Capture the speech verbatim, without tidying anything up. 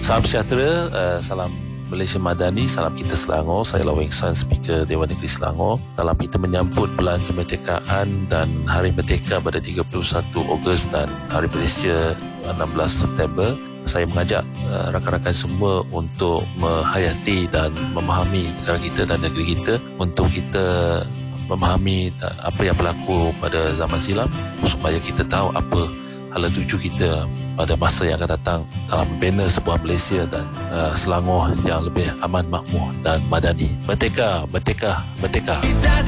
Salam sejahtera, uh, salam Malaysia Madani, salam kita Selangor. Saya Law Weng San, Speaker Dewan Negeri Selangor. Dalam kita menyambut bulan kemerdekaan dan Hari Merdeka pada tiga puluh satu Ogos dan Hari Malaysia enam belas September, saya mengajak uh, rakan-rakan semua untuk menghayati dan memahami negara kita dan negeri kita, untuk kita memahami uh, apa yang berlaku pada zaman silam, supaya kita tahu apa hala tuju kita pada masa yang akan datang dalam membina sebuah Malaysia dan uh, Selangor yang lebih aman, makmur dan madani. Merdeka, merdeka, merdeka.